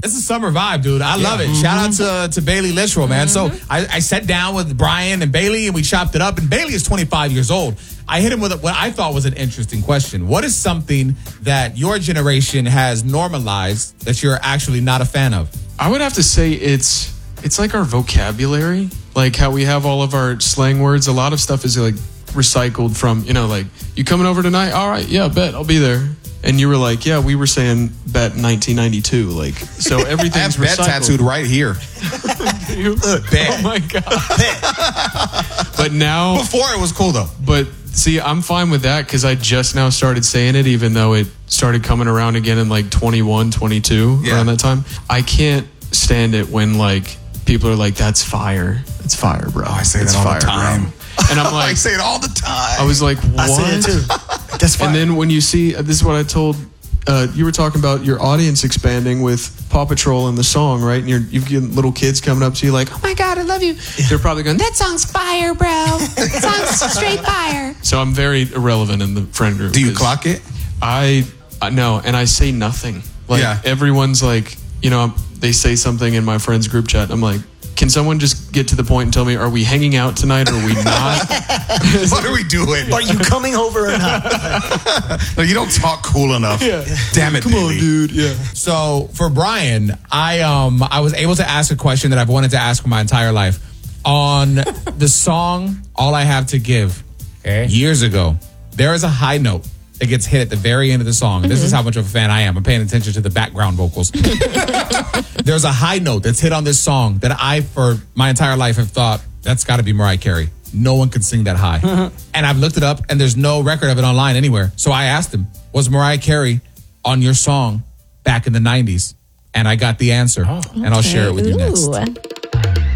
It's a summer vibe, dude. I love it. Shout out to Bailey Littrell, man. So I sat down with Brian and Bailey, and we chopped it up. And Bailey is 25 years old. I hit him with what I thought was an interesting question. What is something that your generation has normalized that you're actually not a fan of? I would have to say it's like our vocabulary, like how we have all of our slang words. A lot of stuff is like recycled from, like, you coming over tonight? All right, yeah, bet, I'll be there. And you were like, yeah, we were saying bet 1992. Like, so everything's I have bet tattooed right here. Bet. Oh my God. But now. Before it was cool though. But see, I'm fine with that because I just now started saying it, even though it started coming around again in like 21, 22, around that time. I can't stand it when like people are like, that's fire. It's fire, bro. Oh, I say it's that all fire, the time. bro. And I'm like, I say it all the time. I was like, what? I say it too. That's fine. And then when you see, this is what I told, you were talking about your audience expanding with Paw Patrol and the song, right? And you've got little kids coming up to you like, oh my God, I love you. They're probably going, that song's fire, bro. That song's straight fire. So I'm very irrelevant in the friend group. Do you clock it? I no, and I say nothing. Like everyone's like, they say something in my friends group chat. I'm like, can someone just get to the point and tell me, are we hanging out tonight or are we not? What are we doing? Are you coming over or not? No, you don't talk cool enough. Yeah. Damn it, Come on, dude. Yeah. So for Brian, I was able to ask a question that I've wanted to ask for my entire life. On the song All I Have to Give, years ago, there is a high note that gets hit at the very end of the song. This is how much of a fan I am. I'm paying attention to the background vocals. There's a high note that's hit on this song that I, for my entire life, have thought, that's got to be Mariah Carey. No one can sing that high. And I've looked it up, and there's no record of it online anywhere. So I asked him, was Mariah Carey on your song back in the 90s? And I got the answer, and I'll share it with you next.